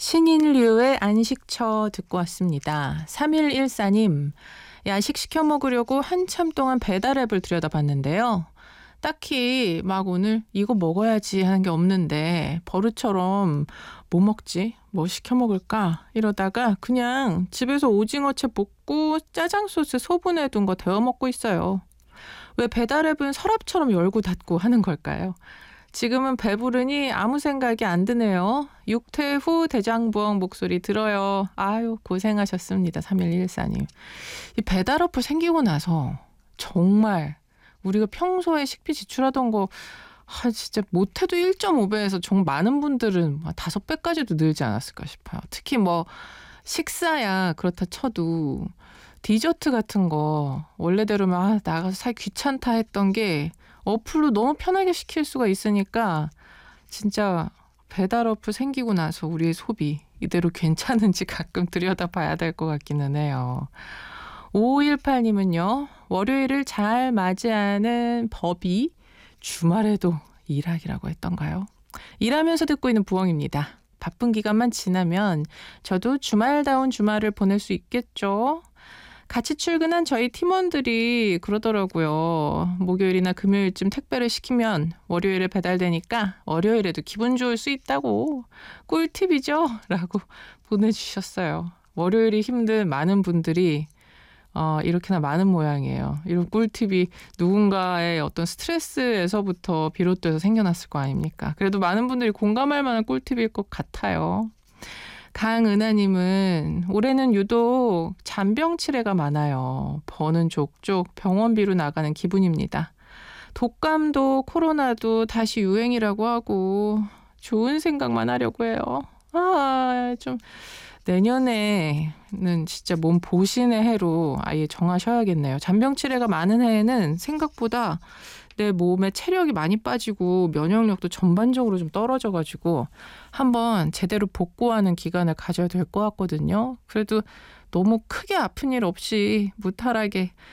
신인류의 안식처 듣고 왔습니다. 3114님, 야식 시켜 먹으려고 한참 동안 배달앱을 들여다봤는데요. 딱히 막 오늘 이거 먹어야지 하는 게 없는데 버릇처럼 뭐 먹지? 뭐 시켜 먹을까? 이러다가 그냥 집에서 오징어채 볶고 짜장 소스 소분해둔 거 데워 먹고 있어요. 왜 배달앱은 서랍처럼 열고 닫고 하는 걸까요? 지금은 배부르니 아무 생각이 안 드네요. 육퇴 후 대장부엉 목소리 들어요. 아유 고생하셨습니다. 3114님. 이 배달 어플 생기고 나서 정말 우리가 평소에 식비 지출하던 거 진짜 못해도 1.5배에서 정말 많은 분들은 5배까지도 늘지 않았을까 싶어요. 특히 뭐 식사야 그렇다 쳐도 디저트 같은 거 원래대로면 나가서 사기 귀찮다 했던 게 어플로 너무 편하게 시킬 수가 있으니까 진짜 배달 어플 생기고 나서 우리의 소비 이대로 괜찮은지 가끔 들여다봐야 될 것 같기는 해요. 5518님은요. 월요일을 잘 맞이하는 법이 주말에도 일하기라고 했던가요? 일하면서 듣고 있는 부엉입니다. 바쁜 기간만 지나면 저도 주말다운 주말을 보낼 수 있겠죠? 같이 출근한 저희 팀원들이 그러더라고요. 목요일이나 금요일쯤 택배를 시키면 월요일에 배달되니까 월요일에도 기분 좋을 수 있다고. 꿀팁이죠? 라고 보내주셨어요. 월요일이 힘든 많은 분들이 이렇게나 많은 모양이에요. 이런 꿀팁이 누군가의 어떤 스트레스에서부터 비롯돼서 생겨났을 거 아닙니까? 그래도 많은 분들이 공감할 만한 꿀팁일 것 같아요. 강은하님은 올해는 유독 잔병치레가 많아요. 버는 족족 병원비로 나가는 기분입니다. 독감도 코로나도 다시 유행이라고 하고 좋은 생각만 하려고 해요. 좀 내년에는 진짜 몸 보신의 해로 아예 정하셔야겠네요. 잔병치레가 많은 해에는 생각보다 내 몸에 체력이 많이 빠지고 면역력도 전반적으로 좀 떨어져가지고 한번 제대로 복구하는 기간을 가져야 될 것 같거든요. 그래도 너무 크게 아픈 일 없이 무탈하게